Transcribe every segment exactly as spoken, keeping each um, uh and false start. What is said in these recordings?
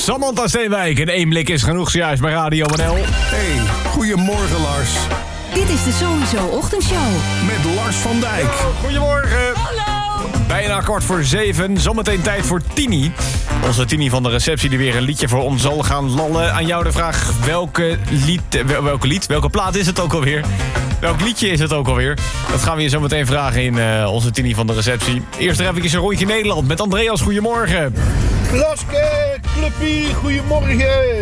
Samantha Steenwijk en één blik is genoeg zojuist bij Radio N L. Hey, goedemorgen Lars. Dit is de Sowieso Ochtendshow. Met Lars van Dijk. Goedemorgen. Hallo. Bijna kwart voor zeven, zometeen tijd voor Tini. Onze Tini van de receptie die weer een liedje voor ons zal gaan lallen. Aan jou de vraag, welke lied, welke lied, welke plaat is het ook alweer? Welk liedje is het ook alweer? Dat gaan we je zo meteen vragen in uh, onze Tini van de receptie. Eerst er even een rondje Nederland met Andreas. Goedemorgen. Laske, Cluppie, goedemorgen.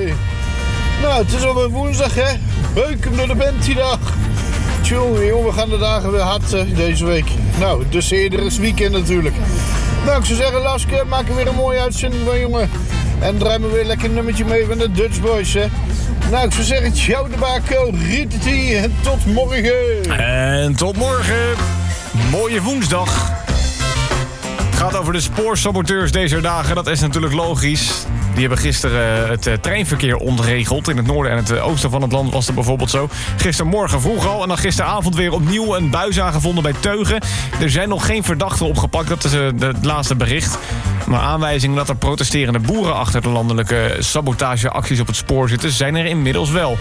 Nou, het is alweer woensdag, hè. Beuken door de Bentiedag. Tjonge, jongen, we gaan de dagen weer hard uh, deze week. Nou, dus eerder is weekend natuurlijk. Nou, ik zou zeggen, Laske, maak er weer een mooie uitzending van, jongen. En draai me weer lekker een nummertje mee van de Dutch Boys, hè. Nou, ik zou zeggen, ciao de bako, rititi en tot morgen. En tot morgen. Mooie woensdag. Het gaat over de spoorsaboteurs deze dagen. Dat is natuurlijk logisch. Die hebben gisteren het uh, treinverkeer ontregeld. In het noorden en het uh, oosten van het land was dat bijvoorbeeld zo. Gistermorgen vroeg al en dan gisteravond weer opnieuw een buis aangevonden bij Teugen. Er zijn nog geen verdachten opgepakt, dat is uh, het laatste bericht. Maar aanwijzingen dat er protesterende boeren achter de landelijke sabotageacties op het spoor zitten, zijn er inmiddels wel.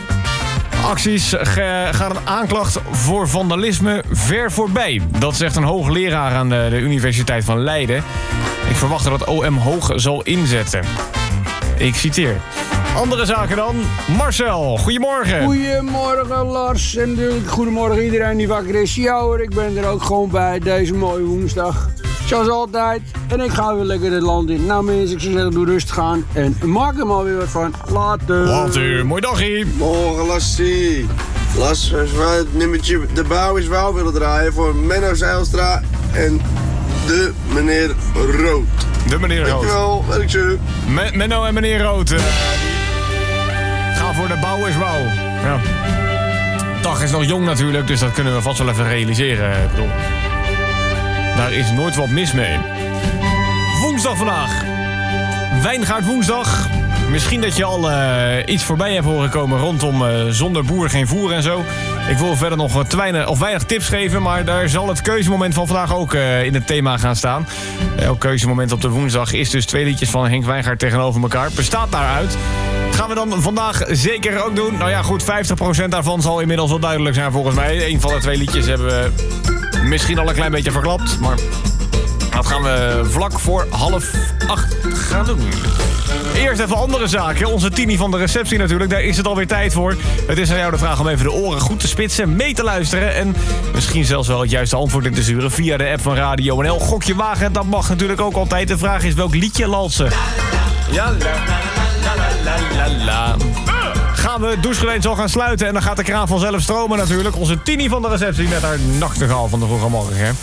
Acties gaan een aanklacht voor vandalisme ver voorbij. Dat zegt een hoogleraar aan de, de Universiteit van Leiden. Ik verwacht dat het O M hoog zal inzetten. Ik citeer. Andere zaken dan. Marcel, goedemorgen. Goedemorgen Lars en de, goedemorgen iedereen die wakker is. Ja hoor, ik ben er ook gewoon bij deze mooie woensdag. Zoals altijd. En ik ga weer lekker het land in. Nou mensen, ik zou zeggen doe rustig aan. En maak er maar weer wat van. Later. Later. Mooi dagje. Morgen Lassie. Las, als wij het nummertje De Bouw is Wauw willen draaien voor Menno Zijlstra en de meneer Rood. De meneer Rood. Dankjewel, werk zo. Me- Menno en meneer Rood. Uh, ga voor De Bouw is Wauw. Ja. Dag is nog jong natuurlijk, dus dat kunnen we vast wel even realiseren. Ik bedoel, daar is nooit wat mis mee. Woensdag vandaag. Wijngaard woensdag. Misschien dat je al uh, iets voorbij hebt horen komen rondom uh, zonder boer geen voer en zo. Ik wil verder nog wat weinig, of weinig tips geven, maar daar zal het keuzemoment van vandaag ook uh, in het thema gaan staan. Elk keuzemoment op de woensdag is dus twee liedjes van Henk Wijngaard tegenover elkaar. Bestaat daaruit. Dat gaan we dan vandaag zeker ook doen. Nou ja, goed, vijftig procent daarvan zal inmiddels wel duidelijk zijn volgens mij. Een van de twee liedjes hebben we misschien al een klein beetje verklapt, maar dat gaan we vlak voor half acht gaan doen. Eerst even andere zaken. Onze Tini van de receptie natuurlijk, daar is het alweer tijd voor. Het is aan jou de vraag om even de oren goed te spitsen, mee te luisteren en misschien zelfs wel het juiste antwoord in te sturen via de app van Radio N L. Gokje wagen, dat mag natuurlijk ook altijd. De vraag is welk liedje lalsen. Ja, la la la la la la. Gaan we douchegeleid zal gaan sluiten en dan gaat de kraan vanzelf stromen natuurlijk. Onze Tini van de receptie met haar nachtegaal van de vroege morgen. Hè?